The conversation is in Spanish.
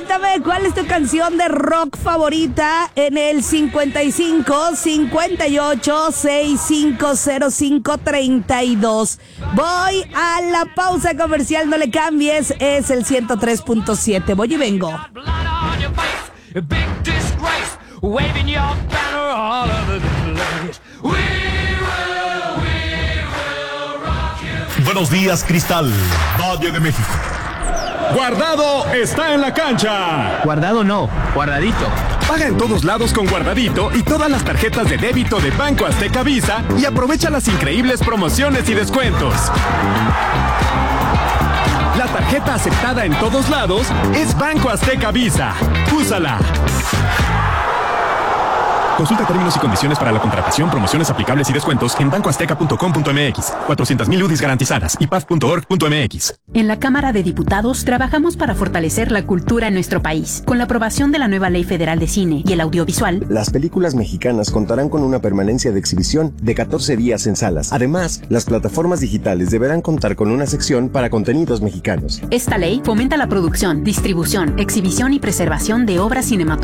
Cuéntame, ¿cuál es tu canción de rock favorita? En el 55 58 6505 32. Voy a la pausa comercial, no le cambies, es el 103.7. Voy y vengo. Buenos días, Cristal, Valle de México. Guardado está en la cancha. Guardado no, guardadito. Paga en todos lados con Guardadito y todas las tarjetas de débito de Banco Azteca Visa y aprovecha las increíbles promociones y descuentos. La tarjeta aceptada en todos lados es Banco Azteca Visa. Úsala. Consulta términos y condiciones para la contratación, promociones aplicables y descuentos en bancoazteca.com.mx. 400,000 UDIs garantizadas y paz.org.mx. En la Cámara de Diputados trabajamos para fortalecer la cultura en nuestro país. Con la aprobación de la nueva Ley Federal de Cine y el Audiovisual, las películas mexicanas contarán con una permanencia de exhibición de 14 días en salas. Además, las plataformas digitales deberán contar con una sección para contenidos mexicanos. Esta ley fomenta la producción, distribución, exhibición y preservación de obras cinematográficas